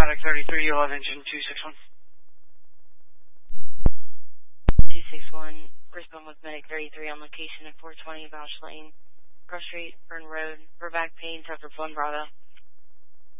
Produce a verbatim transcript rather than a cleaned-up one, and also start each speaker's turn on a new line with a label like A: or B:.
A: Medic thirty-three, you'll have engine two six one.
B: two six one, respond with Medic thirty-three on location at four twenty Bausch Lane, Cross Street, Burn Road, for back pain, suffered one Bravo.